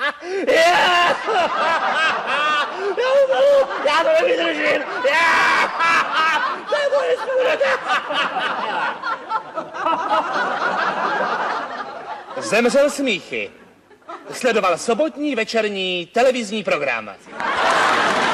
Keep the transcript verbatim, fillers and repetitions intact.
Já, já to nevydržím. Já, to je moje smůra. Zemřel smíchy. Sledoval sobotní večerní televizní program.